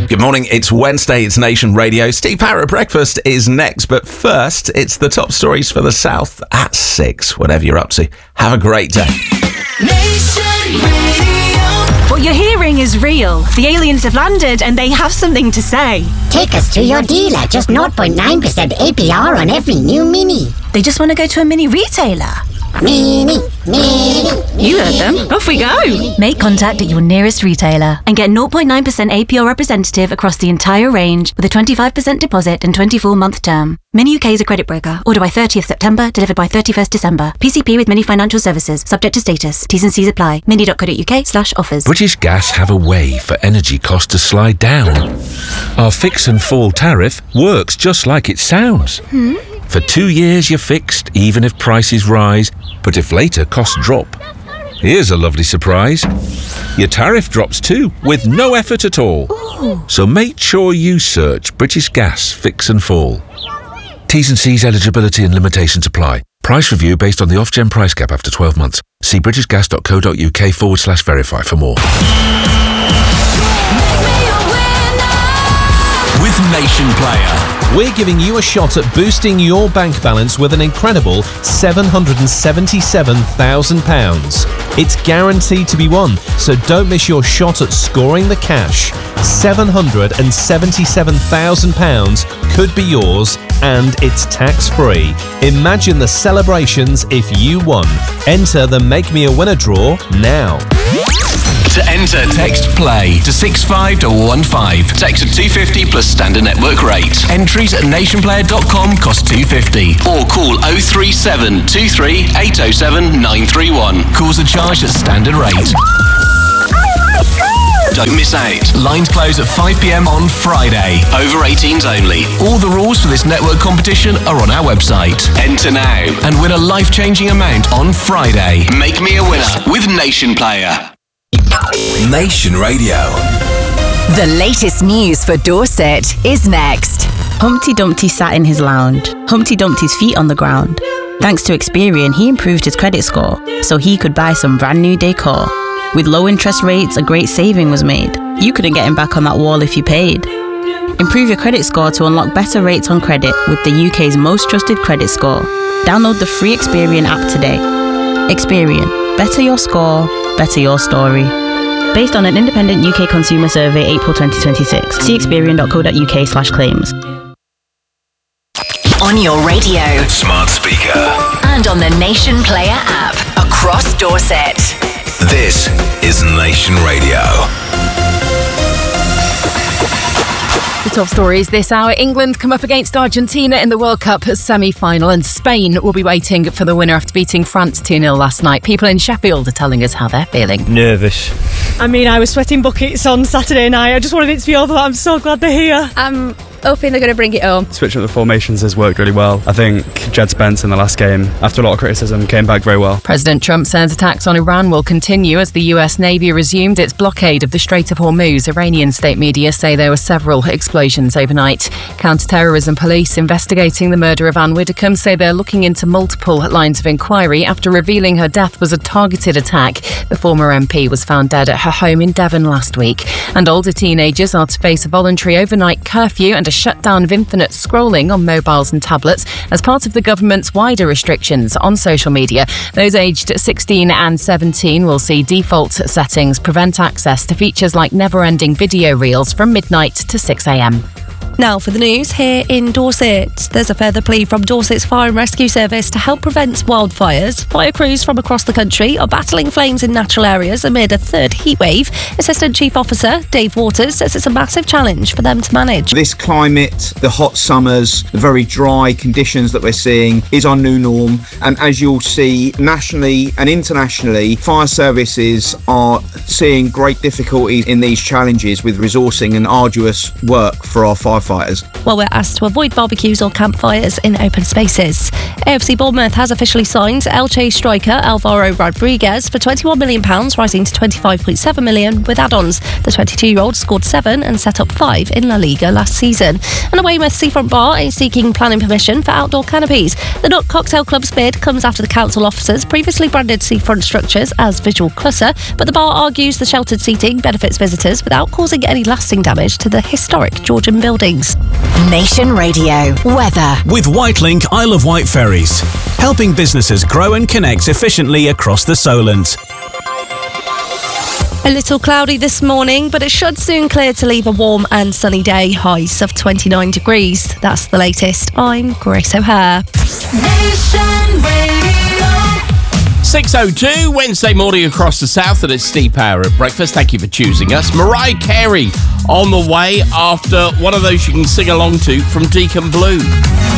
Good morning, it's Wednesday, it's Nation Radio. Steve Parrott Breakfast is next, but first, it's the top stories for the South at 6. Whatever you're up to, have a great day. Nation Radio. What you're hearing is real. The aliens have landed and they have something to say. Take us to your dealer. Just 0.9% APR on every new Mini. They just want to go to a mini retailer. Mini. You heard them. Off we go. Make contact at your nearest retailer and get 0.9% APR representative across the entire range with a 25% deposit and 24-month term. Mini UK is a credit broker. Order by 30th September, delivered by 31st December. PCP with Mini Financial Services. Subject to status. T's and C's apply. mini.co.uk/offers. British Gas have a way for energy costs to slide down. Our fix and fall tariff works just like it sounds. For 2 years you're fixed, even if prices rise, but if later costs drop. Here's a lovely surprise. Your tariff drops too, with no effort at all. Ooh. So make sure you search British Gas Fix and Fall. T's and C's eligibility and limitations apply. Price review based on the off-gen price cap after 12 months. See britishgas.co.uk/verify for more. With Nation Player. We're giving you a shot at boosting your bank balance with an incredible £777,000. It's guaranteed to be won, so don't miss your shot at scoring the cash. £777,000 could be yours, and it's tax-free. Imagine the celebrations if you won. Enter the Make Me a Winner draw now. To enter, text PLAY to 65115. Text at 250 plus standard network rate. Entries at nationplayer.com cost £2.50. Or call 037 23 807 931. Calls are charged at standard rate. Don't miss out. Lines close at 5 p.m. on Friday. Over 18s only. All the rules for this network competition are on our website. Enter now and win a life-changing amount on Friday. Make me a winner with Nation Player. Nation Radio. The latest news for Dorset is next. Humpty Dumpty sat in his lounge. Humpty dumped his feet on the ground. Thanks to Experian, he improved his credit score so he could buy some brand new decor. With low interest rates, a great saving was made. You couldn't get him back on that wall if you paid. Improve your credit score to unlock better rates on credit with the UK's most trusted credit score. Download the free Experian app today. Experian. Better your score, better your story. Based on an independent UK consumer survey, April 2026. See experian.co.uk/claims. On your radio. Smart speaker. And on the Nation Player app. Across Dorset. This is Nation Radio. The top stories this hour. England come up against Argentina in the World Cup semi-final, and Spain will be waiting for the winner after beating France 2-0 last night. People in Sheffield are telling us how they're feeling. Nervous. I mean, I was sweating buckets on Saturday night. I just wanted it to be over, but I'm so glad they're here. I'm hoping they're going to bring it home. Switching up the formations has worked really well. I think Jed Spence in the last game, after a lot of criticism, came back very well. President Trump says attacks on Iran will continue as the US Navy resumed its blockade of the Strait of Hormuz. Iranian state media say there were several explosions overnight. Counter-terrorism police investigating the murder of Anne Widdecombe say they're looking into multiple lines of inquiry after revealing her death was a targeted attack. The former MP was found dead at her home in Devon last week. And older teenagers are to face a voluntary overnight curfew and a shutdown of infinite scrolling on mobiles and tablets as part of the government's wider restrictions on social media. Those aged 16 and 17 will see default settings prevent access to features like never-ending video reels from midnight to 6 a.m. Now for the news here in Dorset. There's a further plea from Dorset's Fire and Rescue Service to help prevent wildfires. Fire crews from across the country are battling flames in natural areas amid a third heatwave. Assistant Chief Officer Dave Waters says it's a massive challenge for them to manage. This climate, the hot summers, the very dry conditions that we're seeing is our new norm. And as you'll see, nationally and internationally, fire services are seeing great difficulty in these challenges with resourcing and arduous work for our firefighters campfires. Well, we're asked to avoid barbecues or campfires in open spaces. AFC Bournemouth has officially signed Elche striker Alvaro Rodriguez for £21 million, rising to £25.7 million with add-ons. The 22-year-old scored 7 and set up 5 in La Liga last season. And a Weymouth Seafront bar is seeking planning permission for outdoor canopies. The Nook Cocktail Club's bid comes after the council officers previously branded seafront structures as visual clutter, but the bar argues the sheltered seating benefits visitors without causing any lasting damage to the historic Georgian buildings. Nation Radio weather. With Whitelink Isle of Wight ferries, helping businesses grow and connect efficiently across the Solent. A little cloudy this morning, but it should soon clear to leave a warm and sunny day, highs of 29 degrees. That's the latest. I'm Grace O'Hare. Nation Radio. 6:02, Wednesday morning across the south, and it's Steve Power at breakfast. Thank you for choosing us. Mariah Carey on the way after one of those you can sing along to from Deacon Blue.